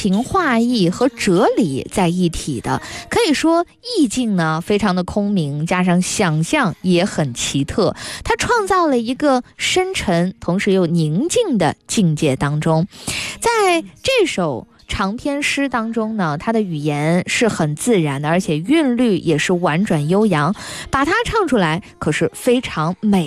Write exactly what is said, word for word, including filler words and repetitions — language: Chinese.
情画意和哲理在一体的，可以说意境呢非常的空明，加上想象也很奇特，它创造了一个深沉同时又宁静的境界当中。在这首长篇诗当中呢，它的语言是很自然的，而且韵律也是婉转悠扬，把它唱出来可是非常美